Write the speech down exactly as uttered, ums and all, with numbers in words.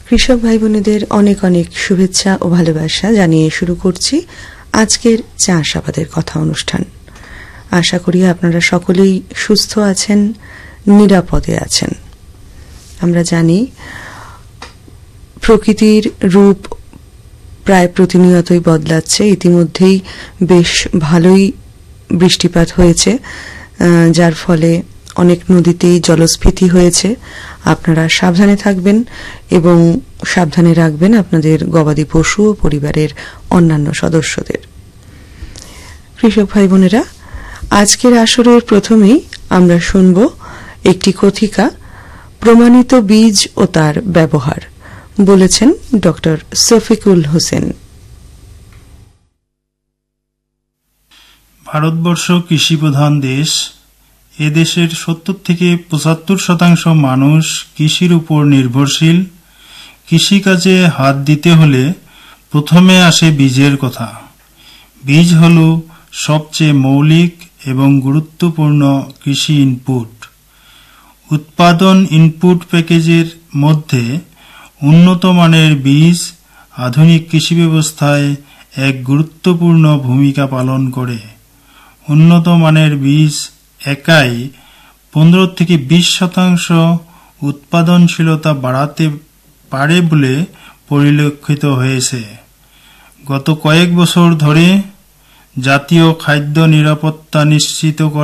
কৃষক ভাই বোনেদের অনেক অনেক শুভেচ্ছা ও ভালোবাসা জানিয়ে শুরু করছি আজকের চাষাবাদের কথা অনুষ্ঠান। আশা করি আপনারা সকলেই সুস্থ আছেন, নিরাপদে আছেন। আমরা জানি প্রকৃতির রূপ প্রায় প্রতিনিয়তই বদলাচ্ছে। ইতিমধ্যেই বেশ ভালোই বৃষ্টিপাত হয়েছে, যার ফলে অনেক নদীতেই জলস্ফীতি হয়েছে। আপনারা সাবধানে থাকবেন এবং সাবধানে রাখবেন আপনাদের গবাদি পশু ও পরিবারের অন্যান্য সদস্যদের। কৃষক ভাই বোনেরা, আজকের আসরের প্রথমেই আমরা শুনব একটি কথিকা, প্রমাণিত বীজ ও তার ব্যবহার। বলেছেন ডক্টর শফিকুল হোসেন। ভারতবর্ষ কৃষি প্রধান দেশ। এ দেশের সত্তর থেকে পঁচাত্তর শতাংশ মানুষ কৃষির উপর নির্ভরশীল। কৃষিকাজে হাত দিতে হলে প্রথমে আসে বীজের কথা। বীজ হল সবচেয়ে মৌলিক এবং গুরুত্বপূর্ণ কৃষি ইনপুট। উৎপাদন ইনপুট প্যাকেজের মধ্যে উন্নত মানের বীজ আধুনিক কৃষি ব্যবস্থায় এক গুরুত্বপূর্ণ ভূমিকা পালন করে। উন্নত মানের বীজ একাই পনেরো থেকে বিশ শতাংশ উৎপাদনশীলতা বাড়াতে পারে বলে পরিলক্ষিত হয়েছে। গত কয়েক বছর ধরে জাতীয় খাদ্য নিরাপত্তা নিশ্চিত